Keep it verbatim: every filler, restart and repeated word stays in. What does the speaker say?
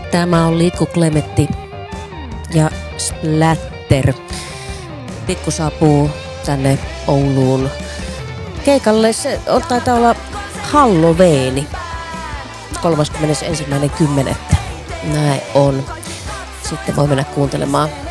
Tämä on Litku Klemetti ja Splatter. Litku saapuu tänne Ouluun keikalle. Se on, taitaa olla Halloweeni. kolmaskymmenesensimmäinen kymmenettä Näin on. Sitten voi mennä kuuntelemaan